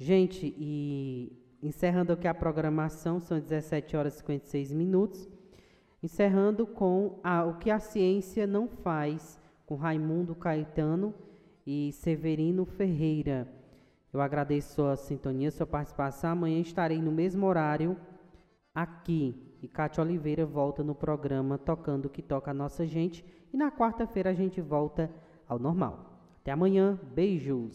Gente, e encerrando aqui a programação, são 17 horas e 56 minutos. Encerrando com o que a ciência não faz, com Raimundo Caetano e Severino Ferreira. Eu agradeço sua sintonia, sua participação. Amanhã estarei no mesmo horário aqui. E Cátia Oliveira volta no programa Tocando o que Toca a Nossa Gente. E na quarta-feira a gente volta ao normal. Até amanhã. Beijos.